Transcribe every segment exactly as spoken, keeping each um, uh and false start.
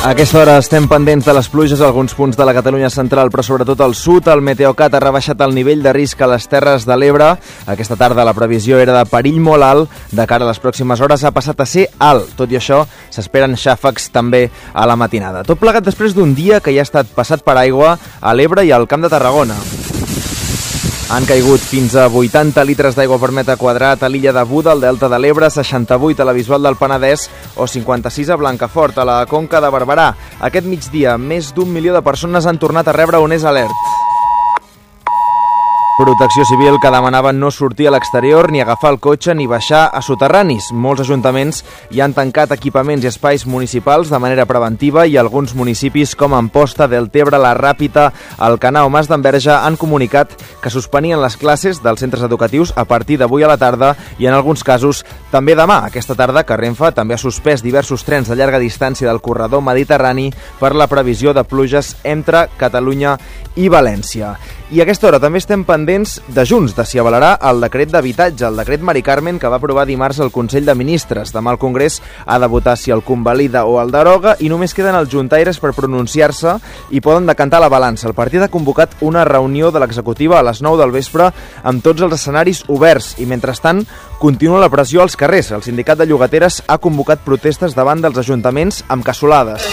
A aquesta hora estem pendents de les pluges a alguns punts de la Catalunya central, però sobretot al sud. El Meteocat ha rebaixat el nivell de risc a les Terres de l'Ebre. Aquesta tarda la previsió era de perill molt alt. De cara a les pròximes hores ha passat a ser alt. Tot i això, s'esperen xàfecs també a la matinada. Tot plegat després d'un dia que ja ha estat passat per aigua a l'Ebre i al Camp de Tarragona. Han caigut fins a vuitanta litres d'aigua per metre quadrat a l'illa de Buda, al Delta de l'Ebre, seixanta-vuit a la Bisbal del Penedès o cinquanta-sis a Blancafort, a la Conca de Barberà. Aquest migdia, més d'un milió de persones han tornat a rebre un alert. Protecció Civil que demanava no sortir a l'exterior, ni agafar el cotxe, ni baixar a soterranis. Molts ajuntaments hi han tancat equipaments i espais municipals de manera preventiva i alguns municipis com Amposta, Deltebre, La Ràpita, Alcanar o Mas d'Enverge han comunicat que suspenien les classes dels centres educatius a partir d'avui a la tarda i en alguns casos també demà. Aquesta tarda que Renfe també ha suspès diversos trens de llarga distància del corredor mediterrani per la previsió de pluges entre Catalunya i València. I a aquesta hora també estem pendents de Junts, de si avalarà el decret d'habitatge, el decret Mari Carmen que va aprovar dimarts el Consell de Ministres. Demà el Congrés ha de votar si el convalida o el deroga i només queden els juntaires per pronunciar-se i poden decantar la balança. El partit ha convocat una reunió de l'executiva a les nou del vespre amb tots els escenaris oberts i mentrestant continua la pressió als carrers. El sindicat de llogateres ha convocat protestes davant dels ajuntaments amb cassolades.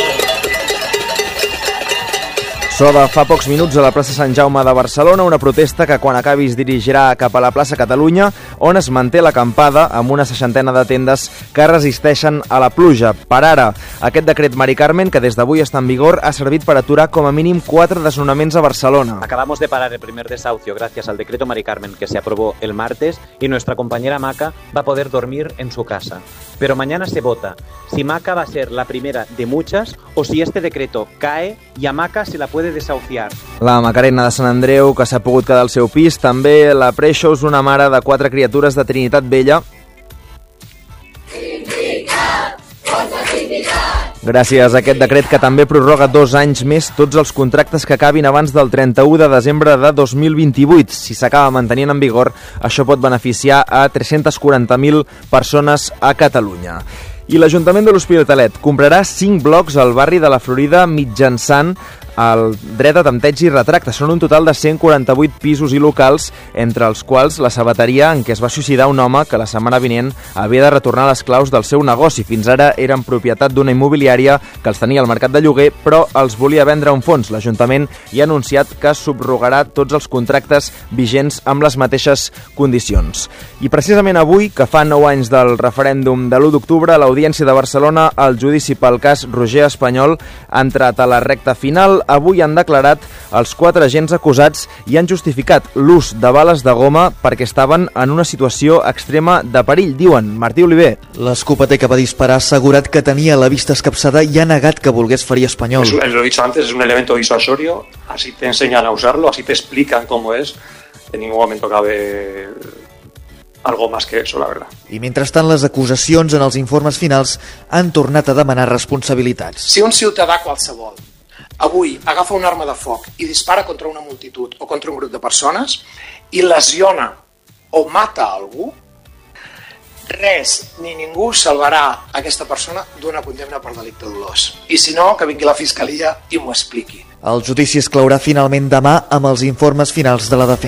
So de fa pocs minuts a la plaça Sant Jaume de Barcelona, una protesta que quan acabi es dirigirà cap a la plaça Catalunya, on es manté l'acampada amb una seixantena de tendes que resisteixen a la pluja. Per ara, aquest decret Mari Carmen, que des d'avui està en vigor, ha servit per aturar com a mínim quatre desnonaments a Barcelona. Acabamos de parar el primer desahucio gracias al decreto Mari Carmen que se aprobó el martes y nuestra compañera Maca va a poder dormir en su casa. Pero mañana se vota si Maca va a ser la primera de muchas o si este decreto cae y a Maca se la puede desahuciar. La Macarena de Sant Andreu, que s'ha pogut quedar al seu pis, també la Preixos, una mare de quatre criatures de Trinitat Vella. Sindicat! Força sindicat! Gràcies a aquest decret que també prorroga dos anys més tots els contractes que acabin abans del trenta-u de desembre de dos mil vint-i-vuit. Si s'acaba mantenint en vigor, això pot beneficiar a tres-centes quaranta mil persones a Catalunya. I l'Ajuntament de l'Hospitalet comprarà cinc blocs al barri de la Florida mitjançant el dret a tempteig i retracte. Són un total de cent quaranta-vuit pisos i locals, entre els quals la sabateria en què es va suïcidar un home que la setmana vinent havia de retornar les claus del seu negoci. Fins ara eren propietat d'una immobiliària que els tenia al mercat de lloguer, però els volia vendre a un fons. L'Ajuntament hi ha anunciat que subrogarà tots els contractes vigents amb les mateixes condicions. I precisament avui, que fa nou anys del referèndum de l'u d'octubre, l'Audiència de Barcelona, el judici pel cas Roger Espanyol, ha entrat a la recta final. Avui han declarat els quatre agents acusats i han justificat l'ús de bales de goma perquè estaven en una situació extrema de perill, diuen. Martí Oliver. L'escopeter que va disparar ha assegurat que tenia la vista escapçada i ha negat que volgués ferir Espanyol. Es, lo he dicho antes, es un elemento disuasorio, así te enseñan a usarlo, así te explican cómo es. En ningún momento cabe algo más que eso, la verdad. I mentrestant, les acusacions en els informes finals han tornat a demanar responsabilitats. Si un ciutadà qualsevol avui agafa una arma de foc i dispara contra una multitud o contra un grup de persones i lesiona o mata algú, res ni ningú salvarà aquesta persona d'una condemna per delicte dolós. I si no, que vingui la Fiscalia i m'ho expliqui. El judici es claurà finalment demà amb els informes finals de la defensa.